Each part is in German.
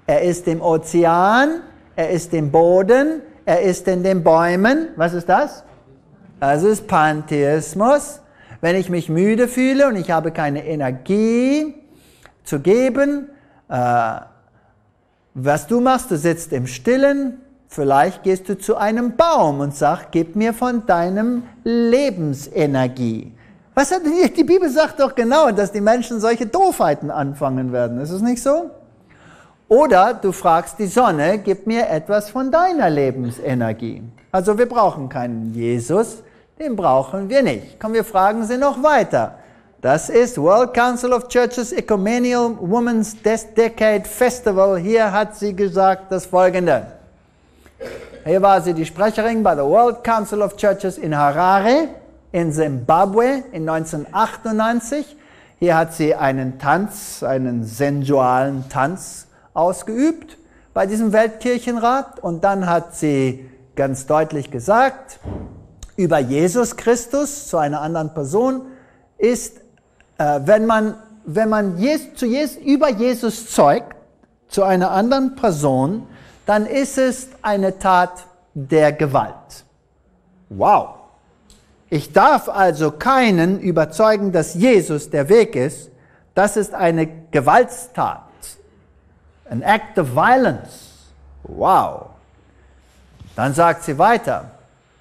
er ist im Ozean, er ist im Boden, er ist in den Bäumen. Was ist das? Das ist Pantheismus. Wenn ich mich müde fühle und ich habe keine Energie zu geben, was du machst, du sitzt im Stillen, vielleicht gehst du zu einem Baum und sagst, gib mir von deinem Lebensenergie. Die Bibel sagt doch genau, dass die Menschen solche Doofheiten anfangen werden. Ist es nicht so? Oder du fragst die Sonne, gib mir etwas von deiner Lebensenergie. Also wir brauchen keinen Jesus, den brauchen wir nicht. Komm, wir fragen sie noch weiter. Das ist World Council of Churches Ecumenial Women's Decade Festival. Hier hat sie gesagt das Folgende. Hier war sie die Sprecherin bei der World Council of Churches in Harare, in Zimbabwe, in 1998. Hier hat sie einen Tanz, einen sensualen Tanz ausgeübt bei diesem Weltkirchenrat. Und dann hat sie ganz deutlich gesagt, über Jesus Christus zu einer anderen Person ist, wenn man über Jesus zeugt, zu einer anderen Person, dann ist es eine Tat der Gewalt. Wow! Ich darf also keinen überzeugen, dass Jesus der Weg ist. Das ist eine Gewalttat. An act of violence. Wow! Dann sagt sie weiter.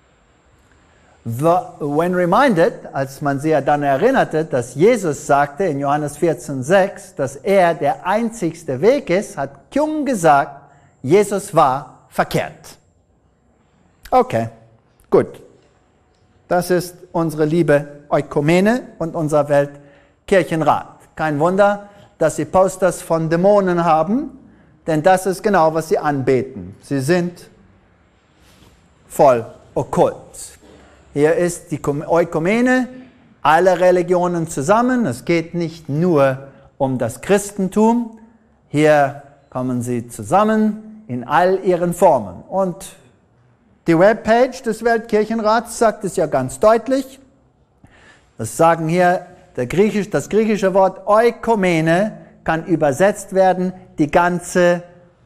When reminded, als man sie ja dann erinnerte, dass Jesus sagte in Johannes 14,6, dass er der einzigste Weg ist, hat Kyung gesagt, Jesus war verkehrt. Okay, gut. Das ist unsere liebe Ökumene und unser Weltkirchenrat. Kein Wunder, dass sie Posters von Dämonen haben, denn das ist genau, was sie anbeten. Sie sind voll okkult. Hier ist die Ökumene, alle Religionen zusammen. Es geht nicht nur um das Christentum. Hier kommen sie zusammen in all ihren Formen. Und die Webpage des Weltkirchenrats sagt es ja ganz deutlich. Das sagen hier, das griechische Wort Ökumene kann übersetzt werden, die ganze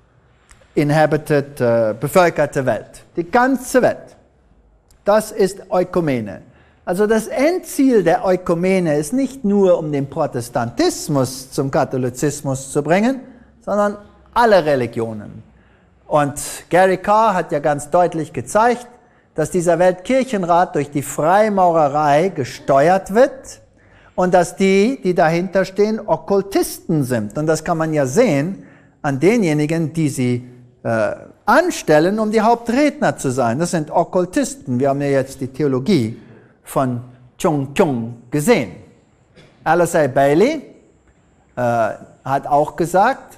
bevölkerte Welt. Die ganze Welt. Das ist Ökumene. Also das Endziel der Ökumene ist nicht nur, um den Protestantismus zum Katholizismus zu bringen, sondern alle Religionen. Und Gary Carr hat ja ganz deutlich gezeigt, dass dieser Weltkirchenrat durch die Freimaurerei gesteuert wird und dass die dahinter stehen, Okkultisten sind. Und das kann man ja sehen an denjenigen, die sie anstellen, um die Hauptredner zu sein. Das sind Okkultisten. Wir haben ja jetzt die Theologie von Chung Chung gesehen. Alistair Bailey hat auch gesagt,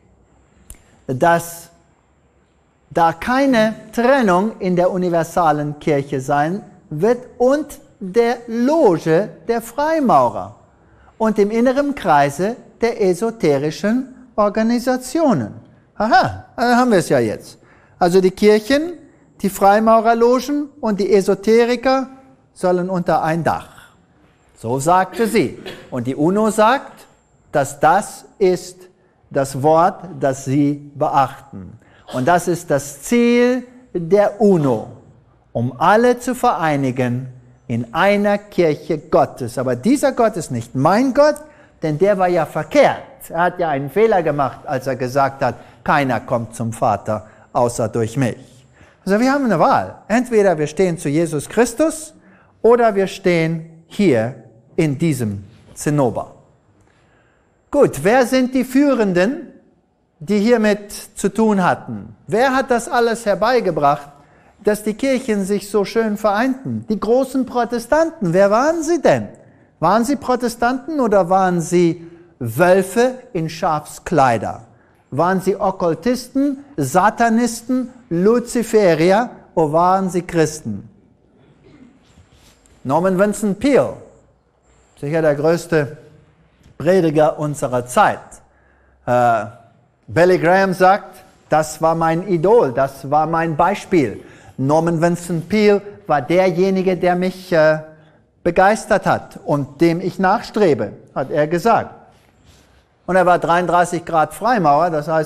dass da keine Trennung in der universalen Kirche sein wird und der Loge der Freimaurer und im inneren Kreise der esoterischen Organisationen. Aha, dann haben wir es ja jetzt. Also die Kirchen, die Freimaurerlogen und die Esoteriker sollen unter ein Dach. So sagte sie. Und die UNO sagt, dass das ist das Wort, das sie beachten. Und das ist das Ziel der UNO, um alle zu vereinigen in einer Kirche Gottes. Aber dieser Gott ist nicht mein Gott, denn der war ja verkehrt. Er hat ja einen Fehler gemacht, als er gesagt hat, keiner kommt zum Vater, außer durch mich. Also wir haben eine Wahl. Entweder wir stehen zu Jesus Christus oder wir stehen hier in diesem Zinnober. Gut, wer sind die Führenden, die hiermit zu tun hatten? Wer hat das alles herbeigebracht, dass die Kirchen sich so schön vereinten? Die großen Protestanten, wer waren sie denn? Waren sie Protestanten oder waren sie Wölfe in Schafskleider? Waren sie Okkultisten, Satanisten, Luziferier oder waren sie Christen? Norman Vincent Peale, sicher der größte Prediger unserer Zeit. Billy Graham sagt, das war mein Idol, das war mein Beispiel. Norman Vincent Peale war derjenige, der mich begeistert hat und dem ich nachstrebe, hat er gesagt. Und er war 33 Grad Freimaurer, das heißt,